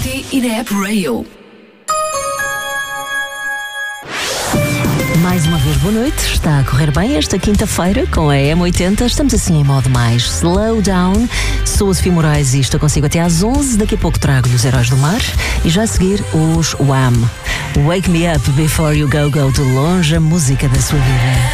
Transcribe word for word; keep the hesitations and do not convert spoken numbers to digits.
T e na app Rail. Mais uma vez, boa noite. Está a correr bem esta quinta-feira com a M oitenta. Estamos assim em modo mais slow down. Sou a Sofia Moraes e estou consigo até às onze. Daqui a pouco trago-lhe os Heróis do Mar. E já a seguir, os Wham! Wake Me Up Before You Go Go, de longe a música da sua vida.